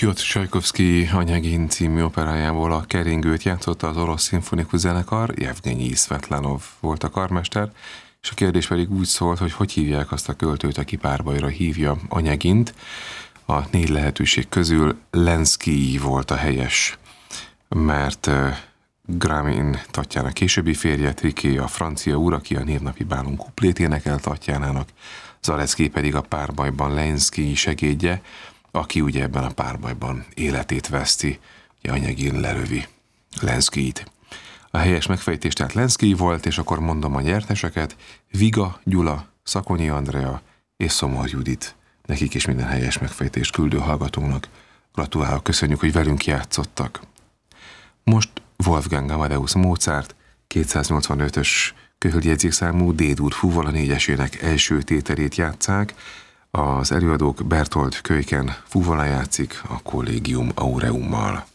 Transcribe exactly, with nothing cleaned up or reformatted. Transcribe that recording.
Piotr Csajkovszky Anyagin című operájából a keringőt játszotta az orosz szimfonikus zenekar, Jevgenyi Szvetlanov volt a karmester, és a kérdés pedig úgy szólt, hogy hogy hívják azt a költőt, aki párbajra hívja Anyagint. A négy lehetőség közül Lenszkij volt a helyes, mert Gramin Tatjana későbbi férje, Triké a francia úr, aki a névnapi bálunk kuplét énekel Tatjánának, Zaleckij pedig a párbajban Lenszkij segédje, aki ugye ebben a párbajban életét veszti, ugye Anyagin lelövi Lenszkijt. A helyes megfejtés tehát Lenszkij volt, és akkor mondom a nyerteseket: Viga Gyula, Szakonyi Andrea és Szomor Judit. Nekik is minden helyes megfejtést küldő hallgatónak gratulálok, köszönjük, hogy velünk játszottak. Most Wolfgang Amadeus Mozart kétszáznyolcvanötös köhöljegyzékszámú D-dur fúvola négyesének első tételét játsszák. Az előadók Bertold Kölyken fúvola játszik a Collegium Aureummal.